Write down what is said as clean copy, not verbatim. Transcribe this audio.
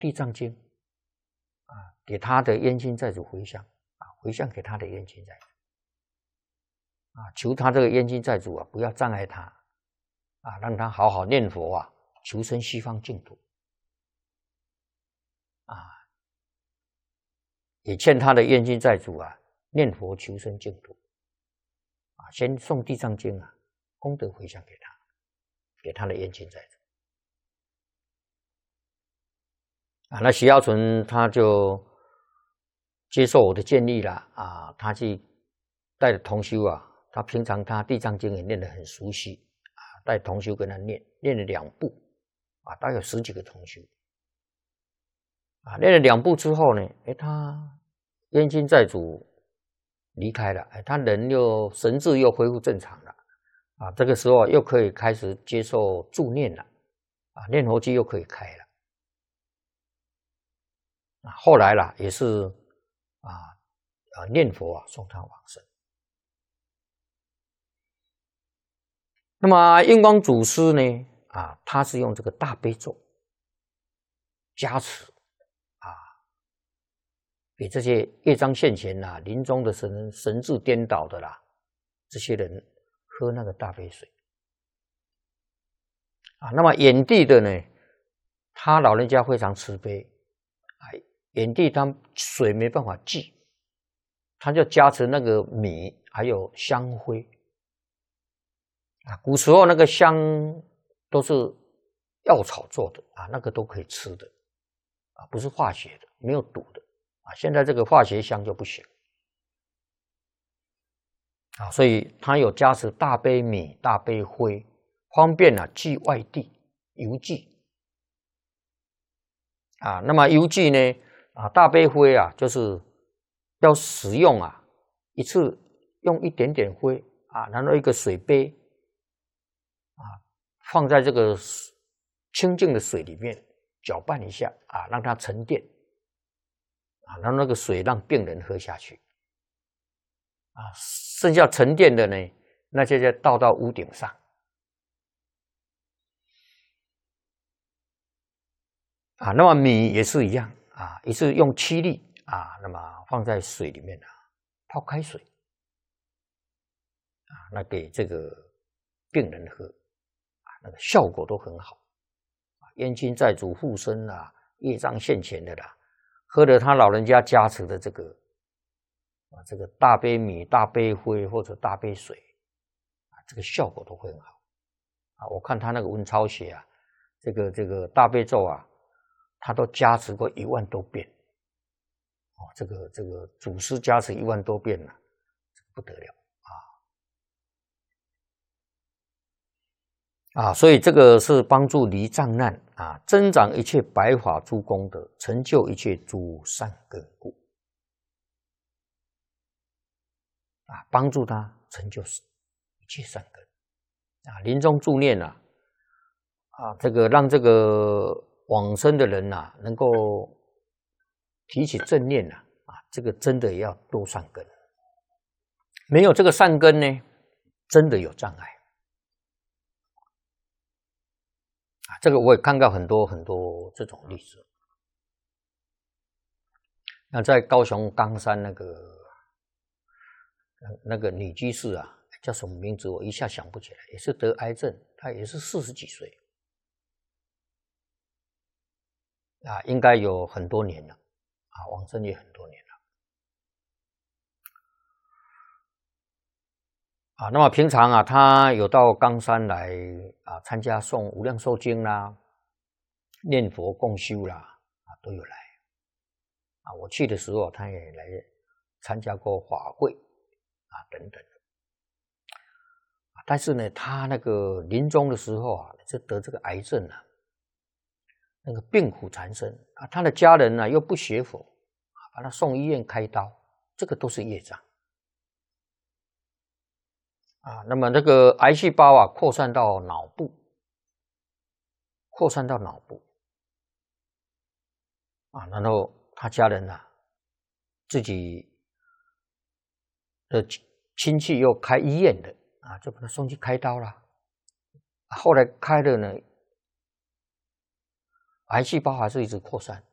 地藏经啊，给他的冤亲债主回向啊，回向给他的冤亲债主啊，求他这个冤亲债主啊，不要障碍他啊，让他好好念佛啊，求生西方净土啊，也劝他的冤亲债主啊，念佛求生净土啊，先诵地藏经啊，功德回向给他的冤亲债主。啊，那徐耀纯他就接受我的建议了啊，他去带着同修啊，他平常他地藏经也念得很熟悉啊，带同修跟他念了2部啊，大概有10几个同修啊，念了2部之后呢，他冤亲债主离开了，他人又神智又恢复正常了啊，这个时候又可以开始接受助念了啊，念佛机又可以开了。后来啦，也是念佛啊，送他往生。那么印光祖师呢，他是用这个大悲咒加持啊，给这些业障现前啦、临终的神志颠倒的啦，这些人喝那个大悲水啊。那么眼地的呢，他老人家非常慈悲。眼地他水没办法忌，他就加持那个米还有香灰啊。古时候那个香都是药草做的啊，那个都可以吃的啊，不是化学的，没有毒的啊。现在这个化学香就不行啊，所以他有加持大悲米、大悲灰，方便寄外地邮寄啊。那么邮寄呢？大悲灰啊，就是要使用啊，一次用一点点灰啊，然后一个水杯啊，放在这个清净的水里面搅拌一下啊，让它沉淀啊，然后那个水让病人喝下去啊，剩下沉淀的呢，那就再倒到屋顶上啊。那么米也是一样。一次用7粒啊，那么放在水里面泡开水啊，那给这个病人喝啊，那个效果都很好冤亲债主护身啦，业障现前的啦，喝了他老人家加持的这个大杯米、大杯灰或者大杯水这个效果都会很好啊。我看他那个文钞写这个大悲咒他都加持过1万多遍这个祖师加持1万多遍了，不得了所以这个是帮助离障难增长一切白法诸功德，成就一切诸善根故帮助他成就一切善根临终助念这个让这个往生的人能够提起正念这个真的也要多善根，没有这个善根呢，真的有障碍这个我也看到很多这种例子。那在高雄冈山那个女居士叫什么名字我一下想不起来，也是得癌症，她也是40几岁应该有很多年了往生也很多年了那么平常他有到冈山来参加诵无量寿经啦、念佛共修啦都有来我去的时候他也来参加过法会等等但是呢，他那个临终的时候就得这个癌症那个病苦缠身他的家人又不学佛把他送医院开刀，这个都是业障那么这个癌细胞扩散到脑部然后他家人自己的亲戚又开医院的就把他送去开刀了后来开了呢，癌细胞还是一直扩散